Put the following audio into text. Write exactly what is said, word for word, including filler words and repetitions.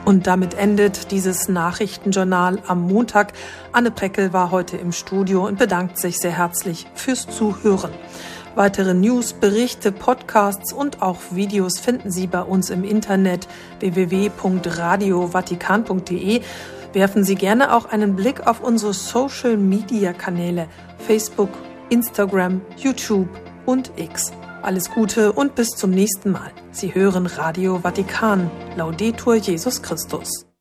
Und damit endet dieses Nachrichtenjournal am Montag. Anne Preckel war heute im Studio und bedankt sich sehr herzlich fürs Zuhören. Weitere News, Berichte, Podcasts und auch Videos finden Sie bei uns im Internet w w w punkt radio vatikan punkt d e. Werfen Sie gerne auch einen Blick auf unsere Social-Media-Kanäle Facebook, Instagram, YouTube und X. Alles Gute und bis zum nächsten Mal. Sie hören Radio Vatikan. Laudetur Jesus Christus.